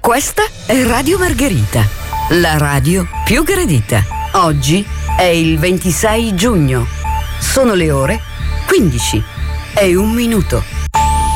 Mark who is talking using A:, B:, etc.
A: Questa è Radio Margherita, la radio più gradita. Oggi è il 26 giugno. Sono le ore 15 e 1 minuto.